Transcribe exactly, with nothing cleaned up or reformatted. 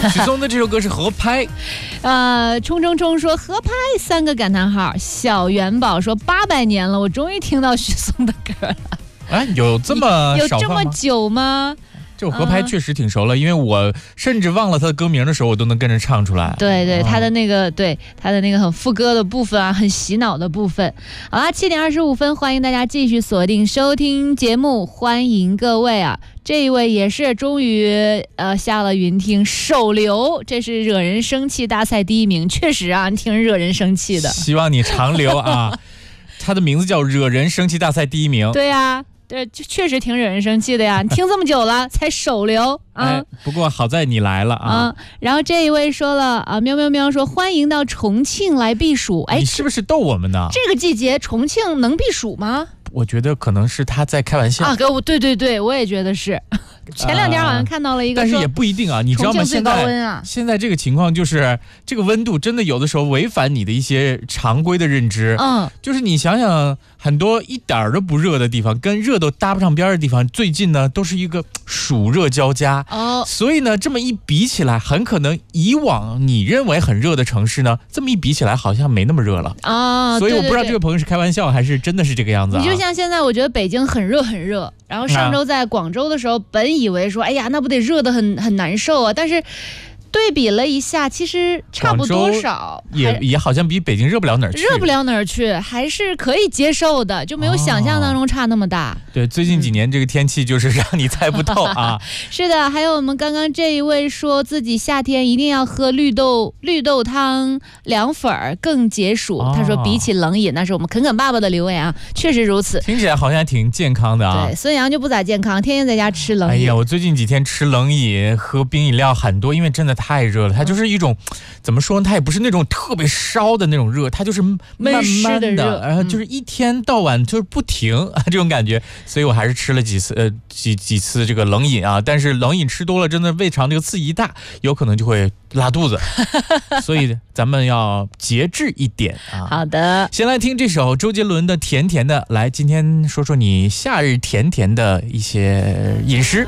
许嵩的这首歌是合拍。 呃，冲冲冲说合拍三个感叹号。小元宝说八百年了，我终于听到许嵩的歌了。 哎，有这么有少这么久吗？ 这首合拍确实挺熟了，嗯、因为我甚至忘了他的歌名的时候，我都能跟着唱出来。 对对，他的那个对他的那个很副歌的部分啊，很洗脑的部分。好啦，七点二十五分，欢迎大家继续锁定收听节目，欢迎各位啊！这一位也是终于呃下了云听首留，这是惹人生气大赛第一名，确实啊，挺惹人生气的。 希望你长留啊！他的名字叫惹人生气大赛第一名。 对呀、啊。对，就确实挺惹人生气的呀！你听这么久了才首留啊、 哎！不过好在你来了啊！ 啊然后这一位说了啊，喵喵喵说欢迎到重庆来避暑。哎， 你是不是逗我们呢？ 这个季节重庆能避暑吗？ 我觉得可能是他在开玩笑啊！我对对对，我也觉得是。前两天好像看到了一个、 呃，但是也不一定啊，你知道吗？现在、 啊、 现在这个情况就是这个温度真的有的时候违反你的一些常规的认知。 嗯， 就是你想想，很多一点都不热的地方，跟热都搭不上边的地方，最近呢都是一个暑热交加。 哦， 所以呢，这么一比起来，很可能以往你认为很热的城市呢，这么一比起来，好像没那么热了啊、哦。 所以我不知道这位朋友是开玩笑还是真的是这个样子、啊。 你就像现在，我觉得北京很热很热，然后上周在广州的时候，啊、本以为说，哎呀，那不得热得很很难受啊，但是对比了一下，其实差不多少， 也也好像比北京热不了哪儿去， 热不了哪儿去，还是可以接受的，就没有想象当中差那么大。 哦、对，最近几年这个天气就是让你猜不透啊。 是的，还有我们刚刚这一位说自己夏天一定要喝绿豆绿豆汤凉粉儿更解暑、哦，他说比起冷饮，那是我们肯肯爸爸的留言啊，确实如此。 听起来好像挺健康的啊。 对，孙杨就不咋健康，天天在家吃冷饮。 哎呀，我最近几天吃冷饮喝冰饮料很多，因为真的太热了，它就是一种、嗯、怎么说呢？它也不是那种特别烧的那种热，它就是慢慢的， 的然后就是一天到晚就是不停、嗯、这种感觉，所以我还是吃了几次呃几几次这个冷饮啊。但是冷饮吃多了，真的胃肠这个刺激一大，有可能就会拉肚子，所以咱们要节制一点啊。 好的， 先来听这首周杰伦的《甜甜的》，来，今天说说你夏日甜甜的一些饮食。